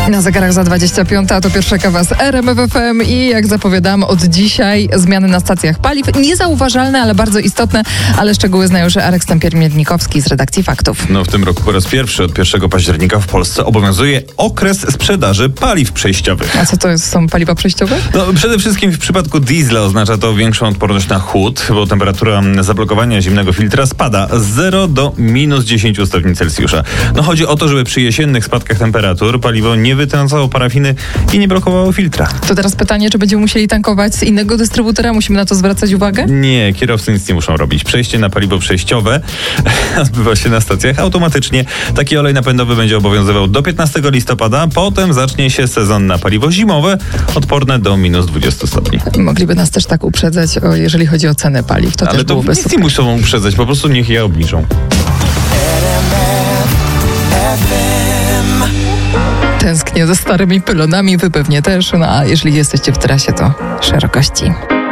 Na zegarach za 25, a to pierwsza kawa z RMF FM i jak zapowiadam, od dzisiaj zmiany na stacjach paliw. Niezauważalne, ale bardzo istotne, ale szczegóły zna już Arek Stępier-Miednikowski z redakcji Faktów. W tym roku po raz pierwszy od 1 października w Polsce obowiązuje okres sprzedaży paliw przejściowych. A co to są paliwa przejściowe? Przede wszystkim w przypadku diesla oznacza to większą odporność na chłód, bo temperatura zablokowania zimnego filtra spada z 0 do minus 10 stopni Celsjusza. Chodzi o to, żeby przy jesiennych spadkach temperatur paliwo nie wytrącało parafiny i nie blokowało filtra. To teraz pytanie, czy będziemy musieli tankować z innego dystrybutora? Musimy na to zwracać uwagę? Nie, kierowcy nic nie muszą robić. Przejście na paliwo przejściowe odbywa się na stacjach automatycznie. Taki olej napędowy będzie obowiązywał do 15 listopada. Potem zacznie się sezon na paliwo zimowe, odporne do minus 20 stopni. Mogliby nas też tak uprzedzać, jeżeli chodzi o cenę paliw. To ale też to byłoby nic super. nie muszą uprzedzać, po prostu niech je obniżą. Tęsknię za starymi pylonami, wy pewnie też. A jeżeli jesteście w trasie, to szerokości.